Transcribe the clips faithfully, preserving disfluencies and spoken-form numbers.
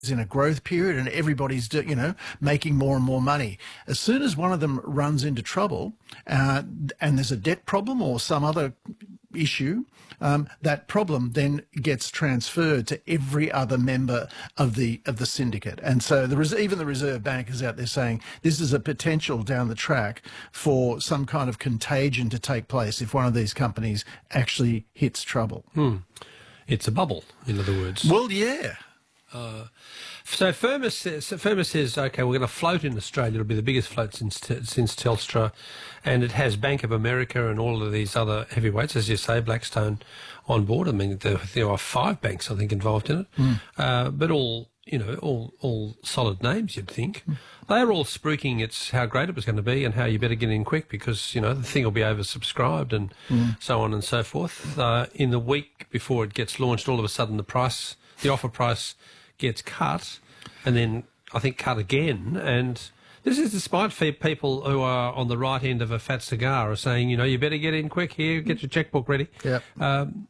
in a growth period and everybody's, do, you know, making more and more money. As soon as one of them runs into trouble uh, and there's a debt problem or some other issue, um, that problem then gets transferred to every other member of the of the syndicate. And so the res even the Reserve Bank is out there saying this is a potential down the track for some kind of contagion to take place if one of these companies actually hits trouble. Hmm. It's a bubble, in other words. Well, yeah. Uh, so Firma says, Firma says, okay, we're going to float in Australia. It'll be the biggest float since since Telstra, and it has Bank of America and all of these other heavyweights, as you say, Blackstone on board. I mean, there, there are five banks, I think, involved in it, mm. uh, but all you know, all all solid names, you'd think. Mm. They're all spruiking it's how great it was going to be and how you better get in quick because, you know, the thing will be oversubscribed and mm. so on and so forth. Uh, in the week before it gets launched, all of a sudden the price, the offer price gets cut and then I think cut again. And this is despite people who are on the right end of a fat cigar are saying, you know, you better get in quick here, get your checkbook ready. Yep. Um,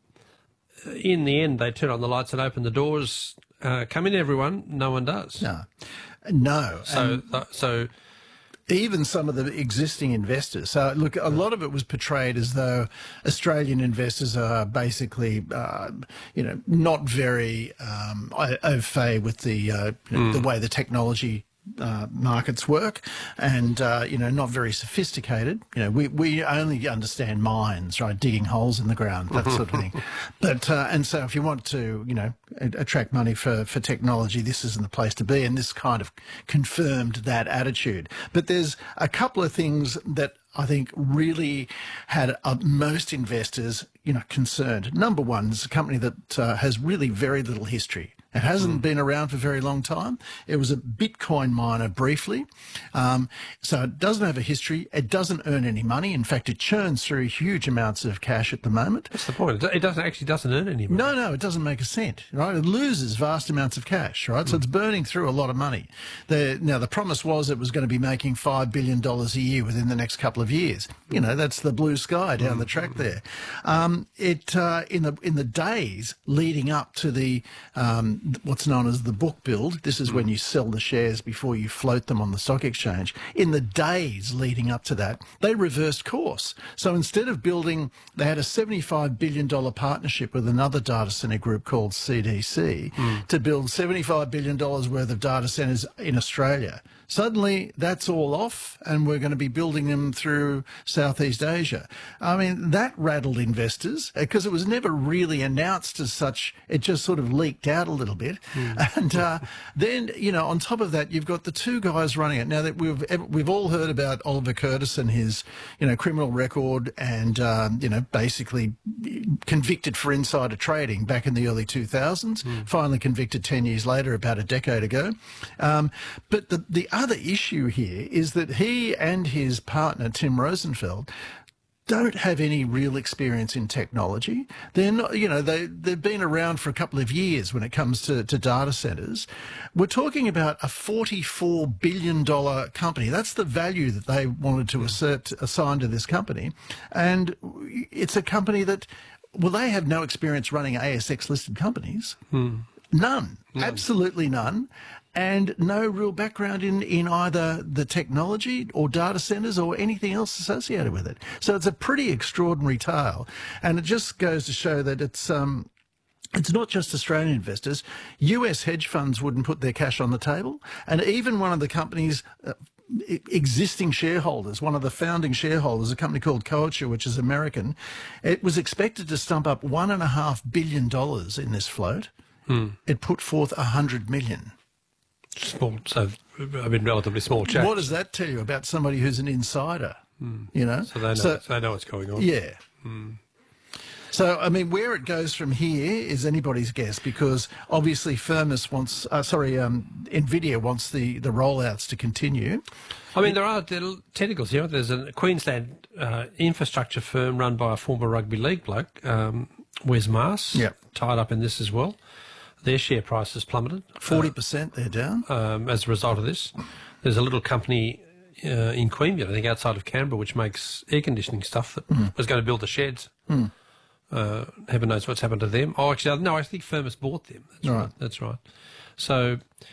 in the end, they turn on the lights and open the doors. Uh, come in, everyone. No one does. No. No. So, uh, so even some of the existing investors. So, look, a lot of it was portrayed as though Australian investors are basically, uh, you know, not very um, au fait with the uh, mm. the way the technology Uh, markets work, and uh, you know, not very sophisticated. You know, we we only understand mines, right, digging holes in the ground, that sort of thing. But uh, and so, if you want to, you know, attract money for for technology, this isn't the place to be. And this kind of confirmed that attitude. But there's a couple of things that I think really had uh, most investors, you know, concerned. Number one is a company that uh, has really very little history. It hasn't mm. been around for a very long time. It was a Bitcoin miner briefly. Um, so it doesn't have a history. It doesn't earn any money. In fact, it churns through huge amounts of cash at the moment. That's the point. It doesn't actually doesn't earn any money. No, no, it doesn't make a cent, right? It loses vast amounts of cash, right? Mm. So it's burning through a lot of money. The, now, the promise was it was going to be making five billion dollars a year within the next couple of years. You know, that's the blue sky down mm. the track there. Um, it uh, in the in the days leading up to the um, what's known as the book build. This is mm. when you sell the shares before you float them on the stock exchange. In the days leading up to that, they reversed course. So instead of building, they had a seventy-five billion dollars partnership with another data centre group called C D C mm. to build seventy-five billion dollars worth of data centres in Australia. Suddenly, that's all off, and we're going to be building them through Southeast Asia. I mean, that rattled investors because it was never really announced as such. It just sort of leaked out a little bit. Mm. And uh, then, you know, on top of that, you've got the two guys running it. Now, that we've we've all heard about Oliver Curtis and his, you know, criminal record and, um, you know, basically convicted for insider trading back in the early two thousands, mm. finally convicted ten years later, about a decade ago. Um, but the, the other issue here is that he and his partner, Tim Rosenfeld, don't have any real experience in technology. They're not, you know, they, they've been around for a couple of years when it comes to, to data centres. We're talking about a forty-four billion dollars company. That's the value that they wanted to assert, assign to this company. And it's a company that, well, they have no experience running A S X-listed companies. Hmm. None. None. Absolutely none. And no real background in, in either the technology or data centres or anything else associated with it. So it's a pretty extraordinary tale. And it just goes to show that it's um, it's not just Australian investors. U S hedge funds wouldn't put their cash on the table. And even one of the company's uh, existing shareholders, one of the founding shareholders, a company called Coacher, which is American, it was expected to stump up one and a half billion dollars in this float. Hmm. It put forth a hundred million. Small, so I mean, relatively small change. What does that tell you about somebody who's an insider? Mm. You know, so they know, so, so they know what's going on. Yeah. Mm. So I mean, where it goes from here is anybody's guess, because obviously Firmus wants, uh, sorry, um, Nvidia wants the the rollouts to continue. I mean, there are technicals here. There's a Queensland uh, infrastructure firm run by a former rugby league bloke, um, Wes Maas, yep. tied up in this as well. Their share price has plummeted. forty percent uh, they're down. Um, as a result of this. There's a little company uh, in Queanbeyan, I think outside of Canberra, which makes air conditioning stuff that mm. was going to build the sheds. Mm. Uh, heaven knows what's happened to them. Oh, actually, no, I think Firmus bought them. That's Right. right. That's right. So